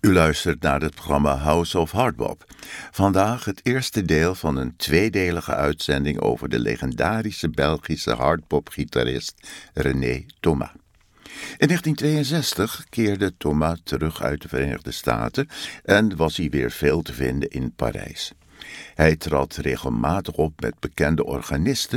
U luistert naar het programma House of Hardbop. Vandaag het eerste deel van een tweedelige uitzending over de legendarische Belgische hardbop-gitarist René Thomas. In 1962 keerde Thomas terug uit de Verenigde Staten en was hij weer veel te vinden in Parijs. Hij trad regelmatig op met bekende organisten